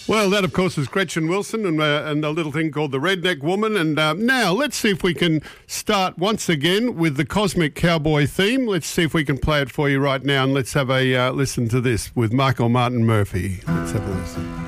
Well, that, of course, is Gretchen Wilson and a little thing called The Redneck Woman. And now let's see if we can start once again with the Cosmic Cowboy theme. Let's see if we can play it for you right now, and let's have a listen to this with Michael Martin Murphey. Let's have a listen.